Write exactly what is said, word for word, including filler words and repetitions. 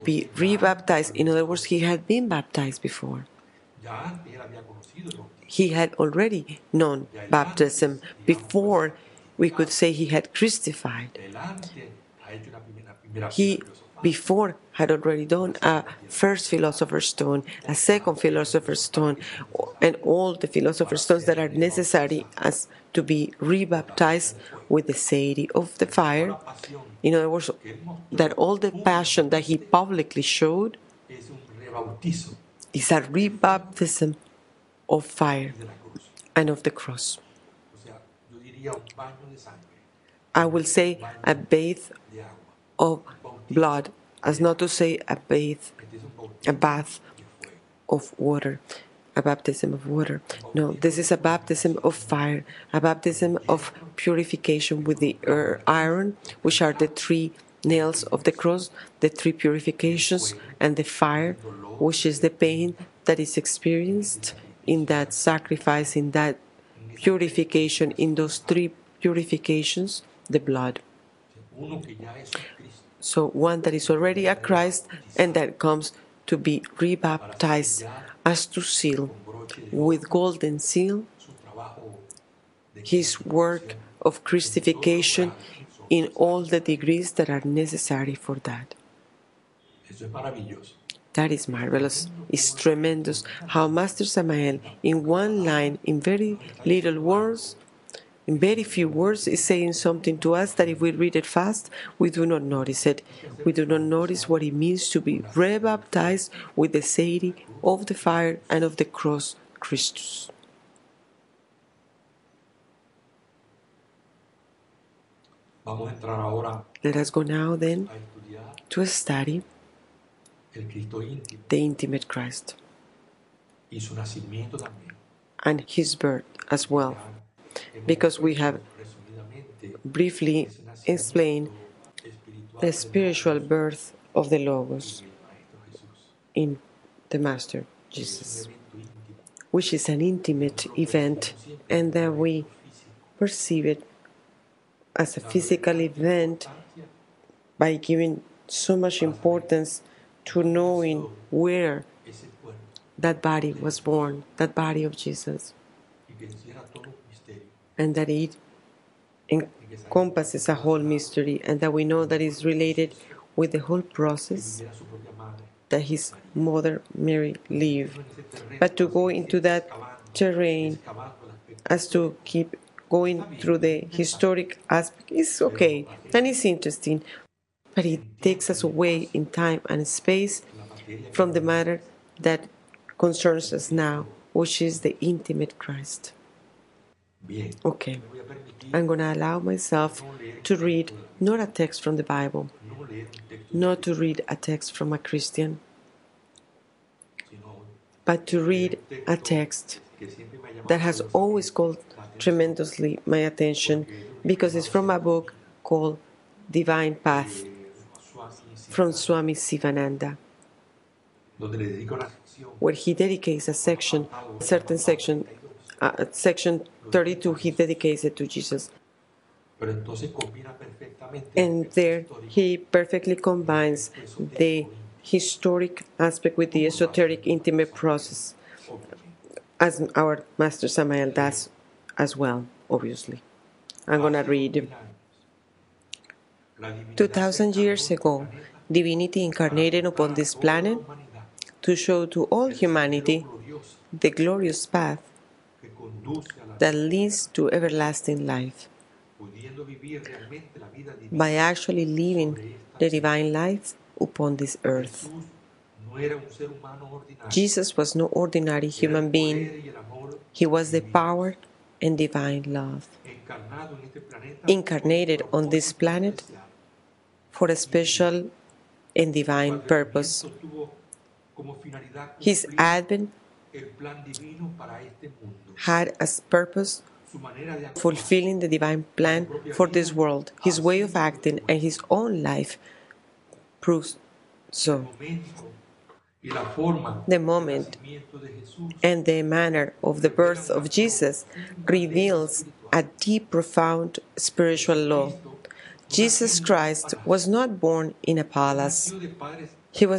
be rebaptized. In other words, he had been baptized before. He had already known baptism before we could say he had crucified. He before had already done a first philosopher's stone, a second philosopher's stone, and all the philosopher's stones that are necessary as to be rebaptized with the deity of the fire. In other words, that all the passion that he publicly showed is a rebaptism of fire and of the cross. I will say a bath of blood, as not to say a bath, a bath of water, a baptism of water. No, this is a baptism of fire, a baptism of purification with the iron, which are the three nails of the cross, the three purifications, and the fire, which is the pain that is experienced in that sacrifice, in that purification, in those three purifications, the blood. So one that is already a Christ and that comes to be rebaptized as to seal with golden seal his work of crucifixion in all the degrees that are necessary for that. That is marvelous. It's tremendous how Master Samael, in one line, in very little words, in very few words, is saying something to us that if we read it fast, we do not notice it. We do not notice what it means to be rebaptized with the deity of the fire and of the cross, Christus. Let us go now then to study the intimate Christ and his birth as well, because we have briefly explained the spiritual birth of the Logos in the Master Jesus, which is an intimate event, and that we perceive it as a physical event by giving so much importance to knowing where that body was born, that body of Jesus, and that it encompasses a whole mystery, and that we know that is related with the whole process that his mother Mary lived. But to go into that terrain as to keep going through the historic aspect is okay, and it's interesting, but it takes us away in time and space from the matter that concerns us now, which is the intimate Christ. Okay, I'm going to allow myself to read not a text from the Bible, not to read a text from a Christian, but to read a text that has always called tremendously my attention, because it's from a book called Divine Path from Swami Sivananda, where he dedicates a section, a certain section, uh, section thirty-two, he dedicates it to Jesus. And there he perfectly combines the historic aspect with the esoteric intimate process, as our Master Samael does as well, obviously. I'm going to read. Two thousand years ago, divinity incarnated upon this planet to show to all humanity the glorious path that leads to everlasting life. By actually living the divine life upon this earth. Jesus was no ordinary human being. He was the power and divine love, incarnated on this planet for a special and divine purpose. His advent had as purpose fulfilling the divine plan for this world. His way of acting and his own life proves so. The moment and the manner of the birth of Jesus reveals a deep, profound spiritual law. Jesus Christ was not born in a palace. He was